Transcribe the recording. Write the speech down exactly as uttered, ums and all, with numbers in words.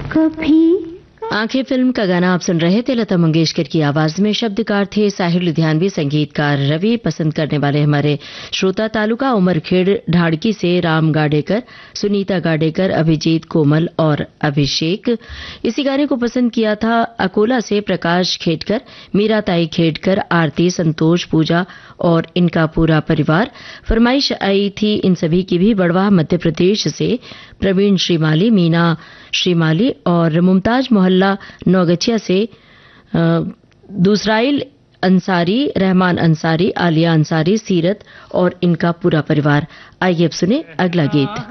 कभी आंखें फिल्म का गाना आप सुन रहे थे। लता मंगेशकर की आवाज में शब्दकार थे साहिर लुधियानवी, संगीतकार रवि। पसंद करने वाले हमारे श्रोता तालुका उमरखेड़ ढाड़की से राम गाडेकर, सुनीता गाडेकर, अभिजीत, कोमल और अभिषेक। इसी गाने को पसंद किया था अकोला से प्रकाश खेडकर, मीरा ताई खेडकर, आरती, संतोष, पूजा और इनका पूरा परिवार। फरमाइश आई थी इन सभी की भी बड़वाह मध्य प्रदेश से प्रवीण श्रीमाली, मीना श्रीमाली और मुमताज मोहल्ला नौगछिया से दूसराइल अंसारी, रहमान अंसारी, आलिया अंसारी, सीरत और इनका पूरा परिवार। आइए अब सुने अगला गीत।